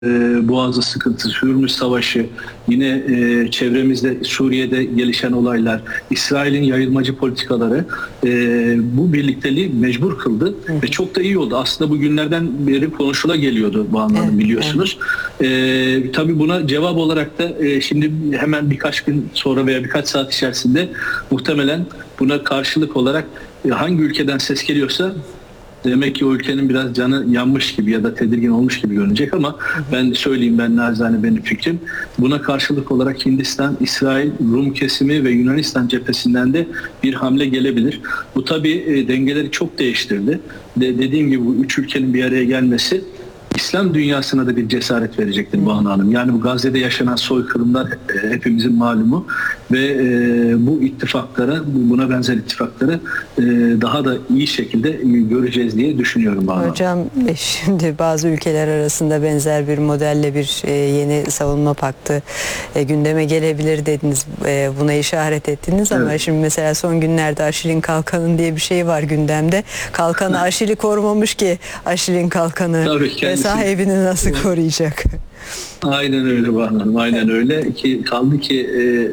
Boğazı sıkıntısı, Hürmüz Savaşı, yine çevremizde Suriye'de gelişen olaylar, İsrail'in yayılmacı politikaları bu birlikteliği mecbur kıldı ve çok da iyi oldu. Aslında bu günlerden beri konuşula geliyordu bu anlamda, biliyorsunuz. Tabii buna cevap olarak da şimdi hemen birkaç gün sonra veya birkaç saat içerisinde muhtemelen buna karşılık olarak hangi ülkeden ses geliyorsa demek ki o ülkenin biraz canı yanmış gibi ya da tedirgin olmuş gibi görünecek ama ben söyleyeyim, ben naçizane benim fikrim. Buna karşılık olarak Hindistan, İsrail, Rum kesimi ve Yunanistan cephesinden de bir hamle gelebilir. Bu tabii dengeleri çok değiştirdi. Dediğim gibi bu üç ülkenin bir araya gelmesi İslam dünyasına da bir cesaret verecektir Banu Hanım. Yani bu Gazze'de yaşanan soykırımlar hepimizin malumu ve bu ittifaklara, buna benzer ittifakları daha da iyi şekilde göreceğiz diye düşünüyorum Banu Hanım. Hocam şimdi bazı ülkeler arasında benzer bir modelle bir yeni savunma paktı gündeme gelebilir dediniz. Buna işaret ettiniz ama şimdi mesela son günlerde Aşil'in kalkanın diye bir şey var gündemde. Kalkanı Aşil'i korumamış ki Aşil'in kalkanı ve sahibini nasıl koruyacak? Aynen öyle Banu Hanım, aynen öyle. Kaldı ki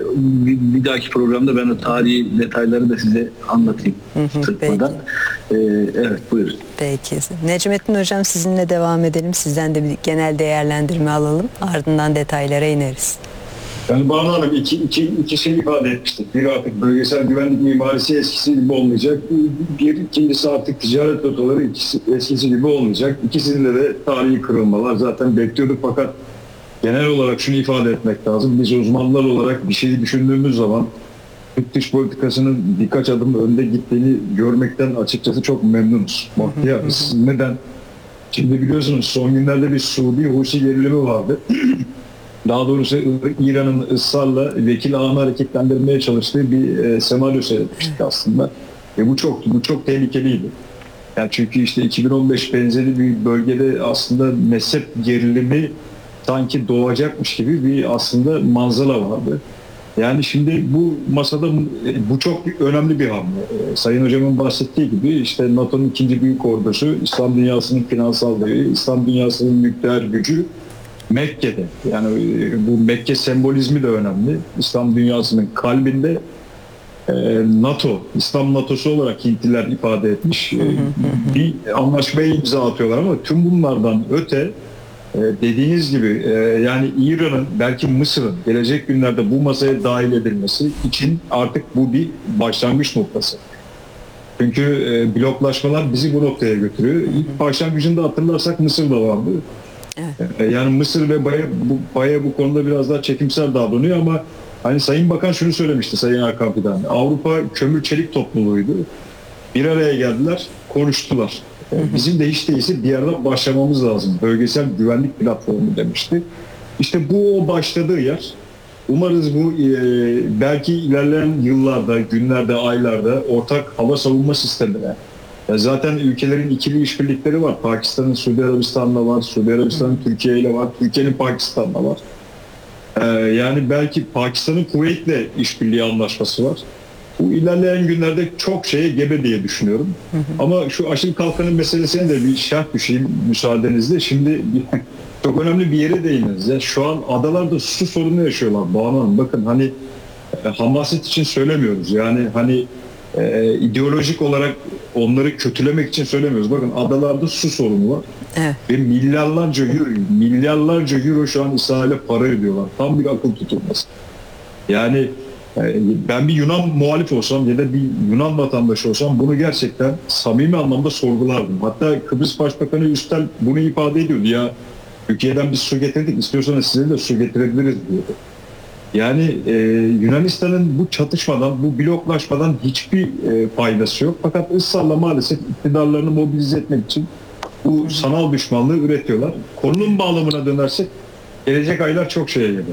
bir dahaki programda ben o tarihi detayları da size anlatayım. Tırpmadan. Evet, buyurun. Peki. Necmettin Hocam, sizinle devam edelim. Sizden de bir genel değerlendirme alalım. Ardından detaylara ineriz. Yani Banu Hanım iki şey ifade etmiştik. Bir, artık bölgesel güvenlik mimarisi eskisi gibi olmayacak. İkincisi artık ticaret rotaları eskisi gibi olmayacak. İkisinde de tarihi kırılmalar zaten bekliyorduk, fakat genel olarak şunu ifade etmek lazım. Biz uzmanlar olarak bir şeyi düşündüğümüz zaman Türk dış politikasının birkaç adım önde gittiğini görmekten açıkçası çok memnunuz. Bahtiyarız. Neden? Şimdi biliyorsunuz son günlerde bir Suudi-Husi gerilimi vardı. Daha doğrusu İran'ın ısrarla vekil ağını hareketlendirmeye çalıştığı bir senaryo seyretmiştik aslında. Ve bu çok tehlikeliydi. Yani çünkü işte 2015 benzeri bir bölgede aslında mezhep gerilimi sanki doğacakmış gibi bir aslında manzara vardı. Yani şimdi bu masada bu çok önemli bir hamle. Sayın Hocam'ın bahsettiği gibi işte NATO'nun ikinci büyük ordusu, İslam dünyasının finansal devi, İslam dünyasının nükleer gücü Mekke'de. Yani bu Mekke sembolizmi de önemli. İslam dünyasının kalbinde NATO, İslam NATO'su olarak Hintliler ifade etmiş bir anlaşmaya imza atıyorlar ama tüm bunlardan öte dediğiniz gibi yani İran'ın, belki Mısır'ın gelecek günlerde bu masaya dahil edilmesi için artık bu bir başlangıç noktası. Çünkü bloklaşmalar bizi bu noktaya götürüyor. İlk başlangıcında hatırlarsak Mısır'da vardı. Yani Mısır ve Baye bu konuda biraz daha çekimsel davranıyor ama hani Sayın Bakan şunu söylemişti, Sayın Hakan Fidan. Avrupa kömür çelik topluluğuydu. Bir araya geldiler, konuştular. Bizim de hiç değilse bir yerden başlamamız lazım. Bölgesel güvenlik platformu demişti. İşte bu o başladığı yer. Umarız bu belki ilerleyen yıllarda, günlerde, aylarda ortak hava savunma sistemine, zaten ülkelerin ikili işbirlikleri var. Pakistan'ın Suudi Arabistan'la var, Suudi Arabistan'ın Türkiye ile var, Türkiye'nin Pakistan'la var. Yani belki Pakistan'ın Kuveyt'le işbirliği anlaşması var. Bu ilerleyen günlerde çok şeye gebe diye düşünüyorum. Ama şu Aşil Kalkanı meselesine de bir şerh düşeyim müsaadenizle. Şimdi çok önemli bir yere değindiniz. Yani şu an adalarda su sorunu yaşıyorlar. Banu Hanım, bakın hani hamaset için söylemiyoruz. Yani hani ideolojik olarak onları kötülemek için söylemiyoruz. Bakın adalarda su sorunu var. Evet. Ve milyarlarca euro şu an İsrail'e para ödüyorlar. Tam bir akıl tutulması. Yani ben bir Yunan muhalif olsam ya da bir Yunan vatandaşı olsam bunu gerçekten samimi anlamda sorgulardım. Hatta Kıbrıs Başbakanı Üstel bunu ifade ediyordu. Ya Türkiye'den biz su getirdik, istiyorsanız size de su getirebiliriz diyordu. Yani Yunanistan'ın bu çatışmadan, bu bloklaşmadan hiçbir faydası yok. Fakat ısrarla maalesef iktidarlarını mobilize etmek için bu sanal düşmanlığı üretiyorlar. Konunun bağlamına dönersek gelecek aylar çok şeye gebe.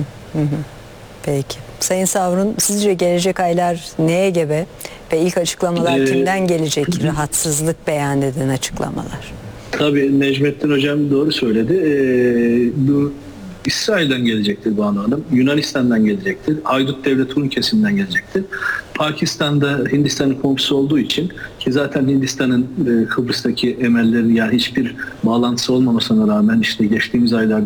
Peki. Sayın Savrun, sizce gelecek aylar neye gebe ve ilk açıklamalar kimden gelecek? Rahatsızlık beyan eden açıklamalar. Tabii Necmettin Hocam doğru söyledi. Bu İsrail'den gelecektir Banu Hanım, Yunanistan'dan gelecektir, Haydut Devlet Rum kesiminden gelecektir. Pakistan'da Hindistan'ın komşusu olduğu için, ki zaten Hindistan'ın Kıbrıs'taki emelleri, yani hiçbir bağlantısı olmamasına rağmen işte geçtiğimiz aylarda